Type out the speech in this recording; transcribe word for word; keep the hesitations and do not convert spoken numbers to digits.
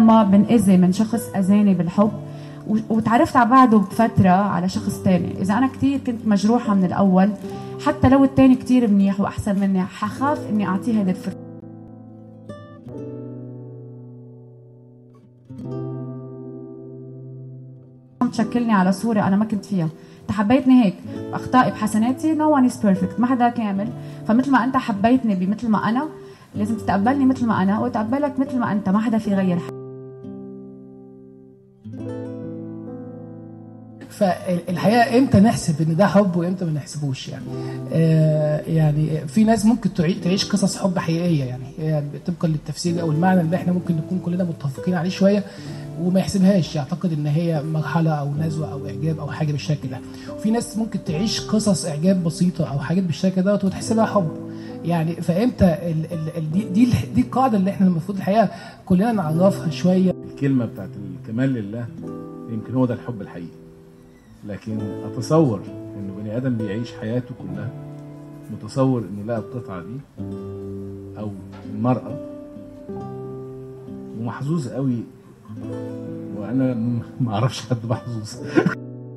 لما بنأذي من شخص أذاني بالحب وتعرفت على بعده بفترة على شخص تاني، إذا أنا كتير كنت مجروحة من الأول حتى لو التاني كتير منيح وأحسن مني حخاف إني أعطيه هيدا الفرصة. تشكلني على صورة أنا ما كنت فيها. تحبيتني هيك بأخطائي بحسناتي. no one is perfect، ما حدا كامل. فمثل ما أنت حبيتني بمثل ما أنا لازم تتقبلني مثل ما أنا وتقبلك مثل ما أنت، ما حدا في غير. فالحقيقه امتى نحسب ان ده حب وامتى ما نحسبوش يعني. آه يعني في ناس ممكن تعيش قصص حب حقيقيه يعني، يعني طبقا للتفسير او المعنى اللي احنا ممكن نكون كلنا متفقين عليه شويه وما يحسبهاش، يعتقد ان هي مرحله او نزوه او اعجاب او حاجه بالشكل ده. وفي ناس ممكن تعيش قصص اعجاب بسيطه او حاجات بالشكل ده وتحسبها حب يعني. فامتى ال ال دي دي, دي القاعده اللي احنا المفروض الحقيقه كلنا نعرفها شويه. الكلمه بتاعت الكمال لله يمكن هو ده الحب الحقيقي، لكن اتصور انه بني ادم بيعيش حياته كلها متصور انه لقى القطعه دي او المراه ومحظوظ قوي، وانا ما اعرفش حد محظوظ